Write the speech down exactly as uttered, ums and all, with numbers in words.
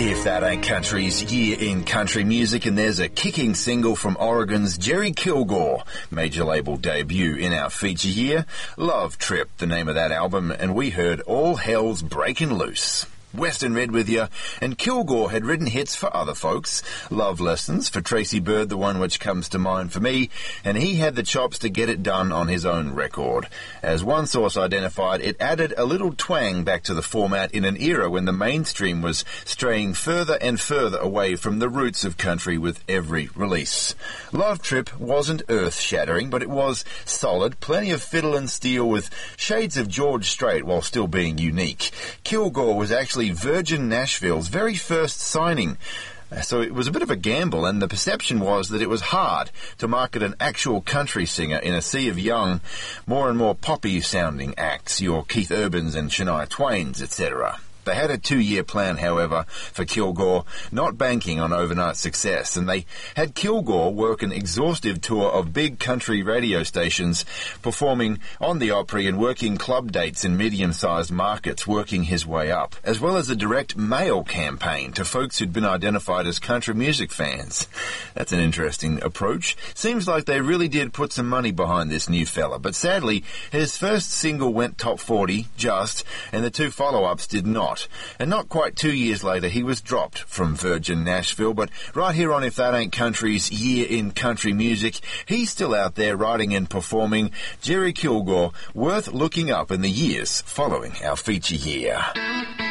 If that ain't country's year in country music, and there's a kicking single from Oregon's Jerry Kilgore, major label debut in our feature here. Love Trip, the name of that album, and we heard All Hell's Breaking Loose. Western Red with you, and Kilgore had written hits for other folks. Love Lessons for Tracy Bird, the one which comes to mind for me, and he had the chops to get it done on his own record. As one source identified, it added a little twang back to the format in an era when the mainstream was straying further and further away from the roots of country with every release. Love Trip wasn't earth-shattering, but it was solid, plenty of fiddle and steel with shades of George Strait while still being unique. Kilgore was actually Virgin Nashville's very first signing. So it was a bit of a gamble, and the perception was that it was hard to market an actual country singer in a sea of young, more and more poppy-sounding acts, your Keith Urbans and Shania Twains, et cetera. They had a two-year plan, however, for Kilgore, not banking on overnight success, and they had Kilgore work an exhaustive tour of big country radio stations, performing on the Opry and working club dates in medium-sized markets, working his way up, as well as a direct mail campaign to folks who'd been identified as country music fans. That's an interesting approach. Seems like they really did put some money behind this new fella, but sadly, his first single went top forty, just, and the two follow-ups did not. And not quite two years later, he was dropped from Virgin Nashville, but right here on If That Ain't Country's Year in Country Music, he's still out there writing and performing. Jerry Kilgore, worth looking up in the years following our feature year.